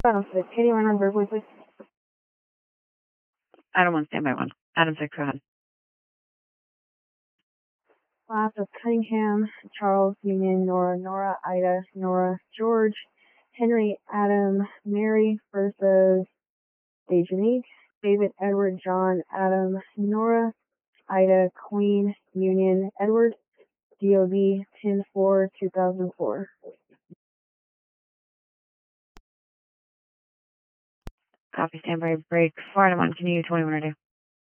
Adam 6, can you run on verbally, please? Adam 1, standby 1. Adam 6, go ahead. Class of Cunningham, Charles, Union, Nora, Ida, Nora, George, Henry, Adam, Mary versus Dejanique, David, Edward, John, Adam, Nora, Ida, Queen, Union, Edward, DOB 10/4/2004. Copy, standby break. 4 Adam 1, can you 21 or 2?